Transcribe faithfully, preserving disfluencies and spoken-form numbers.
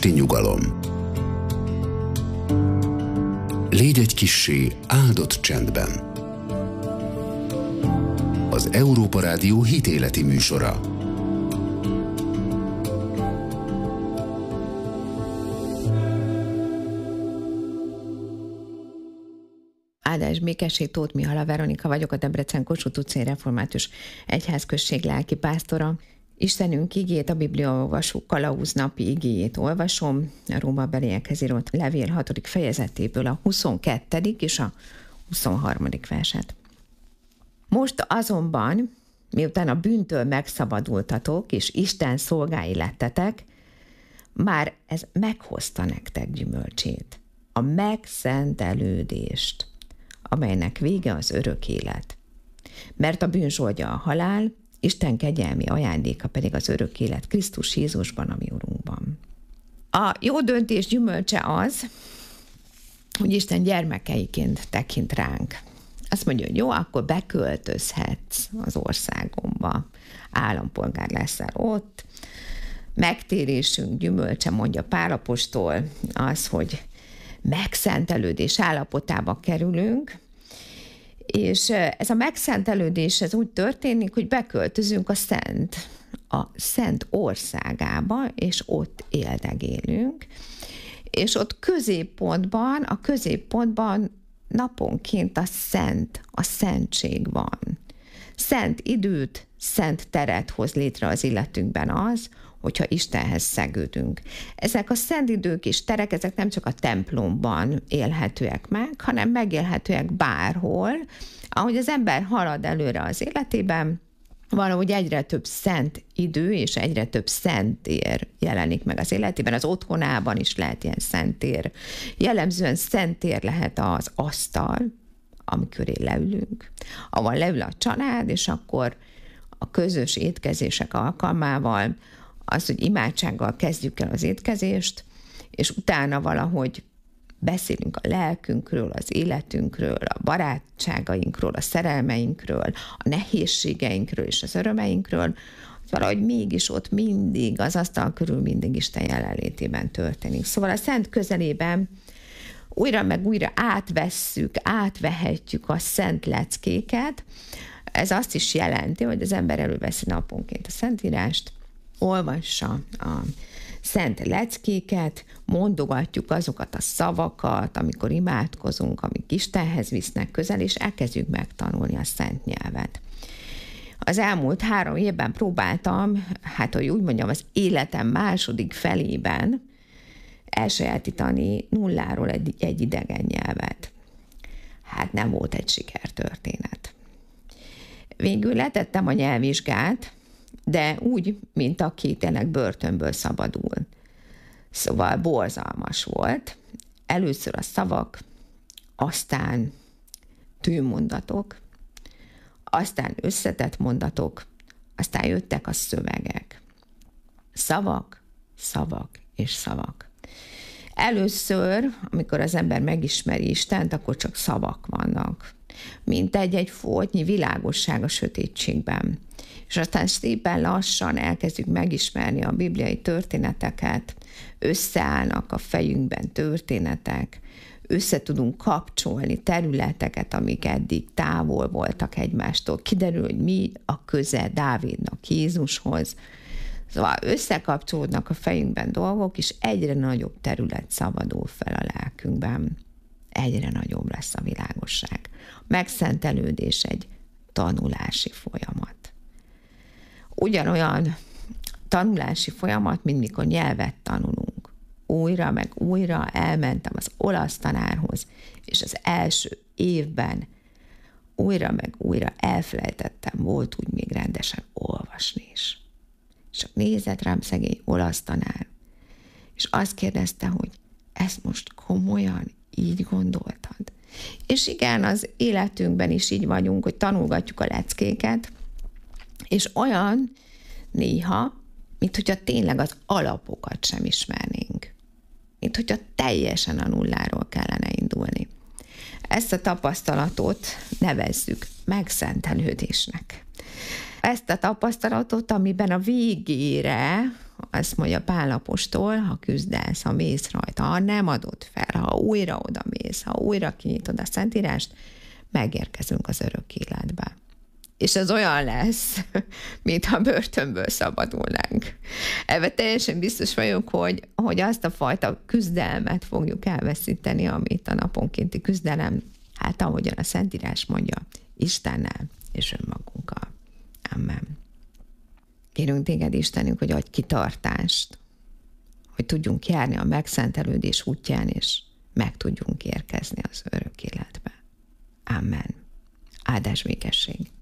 esti nyugalom. Légy egy kissé áldott csendben. Az Európa Rádió hitéleti műsora. Áldás békessé, Tóth Mihala Veronika vagyok, a Debrecen Kossuth utcai református egyházközség lelki pásztora. Istenünk igét, a bibliaolvasó kalauznapi igéjét olvasom, a Rómabeliekhez írott levél hatodik fejezetéből a huszonkettedik és a huszonharmadik verset. Most azonban, miután a bűntől megszabadultatok, és Isten szolgái lettetek, már ez meghozta nektek gyümölcsét, a megszentelődést, amelynek vége az örök élet. Mert a bűn zsoldja a halál, Isten kegyelmi ajándéka pedig az örök élet Krisztus Jézusban, a mi Urunkban. A jó döntés gyümölcse az, hogy Isten gyermekeiként tekint ránk. Azt mondja, hogy jó, akkor beköltözhetsz az országomba, állampolgár leszel ott. Megtérésünk gyümölcse, mondja Pál apostol, az, hogy megszentelődés állapotába kerülünk, és ez a megszentelődés ez úgy történik, hogy beköltözünk a szent, a szent országába, és ott éldegélünk, és ott középpontban, a középpontban naponként a szent, a szentség van. Szent időt, szent teret hoz létre az életünkben az, hogyha Istenhez szegődünk. Ezek a szent idők és terek, ezek nem csak a templomban élhetőek meg, hanem megélhetőek bárhol, ahogy az ember halad előre az életében, valahogy egyre több szent idő és egyre több szentér jelenik meg az életében. Az otthonában is lehet ilyen szentér. Jellemzően szentér lehet az asztal, amikor leülünk, ahol leül a család, és akkor a közös étkezések alkalmával az, hogy imádsággal kezdjük el az étkezést, és utána valahogy beszélünk a lelkünkről, az életünkről, a barátságainkról, a szerelmeinkről, a nehézségeinkről és az örömeinkről, valahogy mégis ott mindig, az asztal körül mindig Isten jelenlétében történik. Szóval a szent közelében újra meg újra átvesszük, átvehetjük a szent leckéket. Ez azt is jelenti, hogy az ember előveszi naponként a Szentírást, olvassa a szent leckéket, mondogatjuk azokat a szavakat, amikor imádkozunk, amik Istenhez visznek közel, és elkezdjük megtanulni a szent nyelvet. Az elmúlt három évben próbáltam, hát hogy úgy mondjam, az életem második felében elsajátítani nulláról egy, egy idegen nyelvet. Hát nem volt egy sikertörténet. Végül letettem a nyelvvizsgát, de úgy, mint aki tényleg börtönből szabadul. Szóval borzalmas volt. Először a szavak, aztán tűmondatok, aztán összetett mondatok, aztán jöttek a szövegek. Szavak, szavak és szavak. Először, amikor az ember megismeri Istent, akkor csak szavak vannak. Mint egy-egy foltnyi világosság a sötétségben. És aztán szépen lassan elkezdjük megismerni a bibliai történeteket, összeállnak a fejünkben történetek, össze tudunk kapcsolni területeket, amik eddig távol voltak egymástól. Kiderül, hogy mi a köze Dávidnak Jézushoz. Szóval összekapcsolódnak a fejünkben dolgok, és egyre nagyobb terület szabadul fel a lelkünkben. Egyre nagyobb lesz a világosság. Megszentelődés egy tanulási folyamat. Ugyanolyan tanulási folyamat, mint mikor nyelvet tanulunk. Újra meg újra elmentem az olasz tanárhoz, és az első évben újra meg újra elfelejtettem, volt úgy még rendesen olvasni is. És csak nézett rám szegény olasz tanár, és azt kérdezte, hogy ezt most komolyan így gondoltad? És igen, az életünkben is így vagyunk, hogy tanulgatjuk a leckéket, és olyan néha, mint hogyha tényleg az alapokat sem ismernénk. Mint hogyha teljesen a nulláról kellene indulni. Ezt a tapasztalatot nevezzük megszentelődésnek. ezt a tapasztalatot, amiben a végére, azt mondja Pál apostol, ha küzdesz, ha mész rajta, ha nem adod fel, ha újra oda mész, ha újra kinyitod a Szentírást, megérkezünk az örök életbe. És az olyan lesz, mintha börtönből szabadulnánk. Ebben teljesen biztos vagyok, hogy, hogy azt a fajta küzdelmet fogjuk elveszíteni, amit a naponkénti küzdelem, hát ahogyan a Szentírás mondja, Istennel és önmagunkkal. Amen. Kérünk téged, Istenünk, hogy adj kitartást, hogy tudjunk járni a megszentelődés útján, és meg tudjunk érkezni az örök életbe. Amen. Áldás békesség.